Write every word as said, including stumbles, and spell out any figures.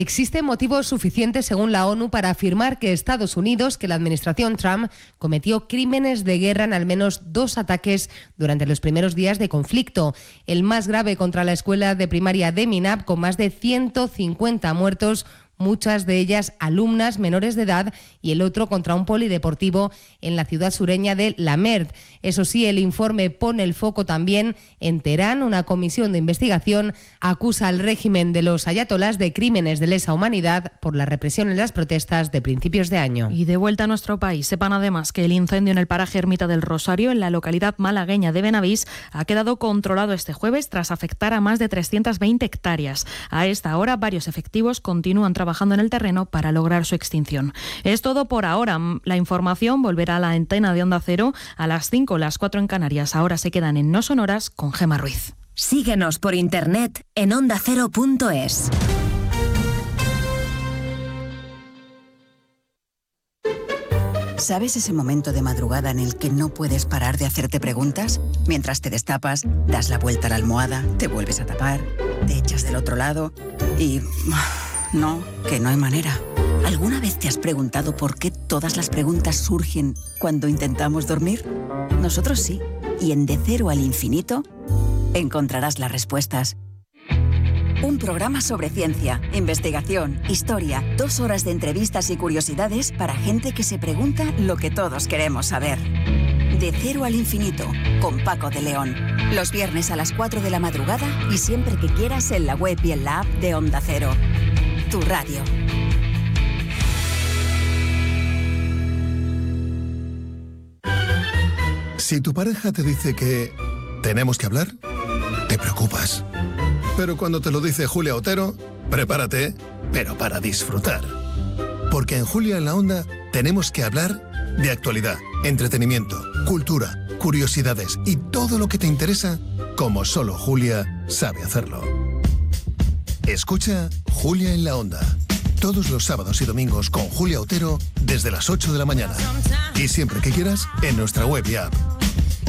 Existen motivos suficientes, según la ONU, para afirmar que Estados Unidos, que la administración Trump cometió crímenes de guerra en al menos dos ataques durante los primeros días de conflicto. El más grave contra la escuela de primaria de Minab, con más de ciento cincuenta muertos, muchas de ellas alumnas menores de edad, y el otro contra un polideportivo en la ciudad sureña de Lamerd. Eso sí, el informe pone el foco también en Teherán. Una comisión de investigación acusa al régimen de los ayatolás de crímenes de lesa humanidad por la represión en las protestas de principios de año. Y de vuelta a nuestro país, sepan además que el incendio en el paraje Ermita del Rosario, en la localidad malagueña de Benavís, ha quedado controlado este jueves tras afectar a más de trescientas veinte hectáreas. A esta hora, varios efectivos continúan trabajando en el terreno para lograr su extinción. Es todo por ahora. La información volverá a la antena de Onda Cero a las cinco, las cuatro en Canarias. Ahora se quedan en No Sonoras con Gemma Ruiz. Síguenos por internet en onda cero punto es. ¿Sabes ese momento de madrugada en el que no puedes parar de hacerte preguntas? Mientras te destapas, das la vuelta a la almohada, te vuelves a tapar, te echas del otro lado y... no, que no hay manera. ¿Alguna vez te has preguntado por qué todas las preguntas surgen cuando intentamos dormir? Nosotros sí. Y en De Cero al Infinito encontrarás las respuestas. Un programa sobre ciencia, investigación, historia, dos horas de entrevistas y curiosidades para gente que se pregunta lo que todos queremos saber. De Cero al Infinito, con Paco de León. Los viernes a las cuatro de la madrugada y siempre que quieras en la web y en la app de Onda Cero. Tu radio. Si tu pareja te dice que tenemos que hablar, te preocupas. Pero cuando te lo dice Julia Otero, prepárate, pero para disfrutar. Porque en Julia en la Onda tenemos que hablar de actualidad, entretenimiento, cultura, curiosidades y todo lo que te interesa, como solo Julia sabe hacerlo. Escucha Julia en la Onda, todos los sábados y domingos con Julia Otero desde las ocho de la mañana. Y siempre que quieras, en nuestra web y app.